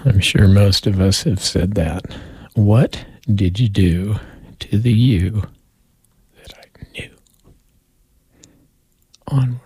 I'm sure most of us have said that. What did you do to the you that I knew? Onward.